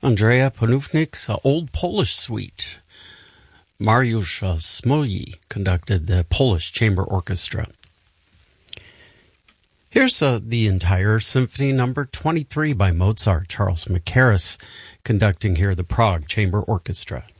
Andrea Panufnik's Old Polish Suite. Mariusz Smolny conducted the Polish Chamber Orchestra. Here's the entire Symphony Number 23 by Mozart. Charles Mackerras conducting here the Prague Chamber Orchestra.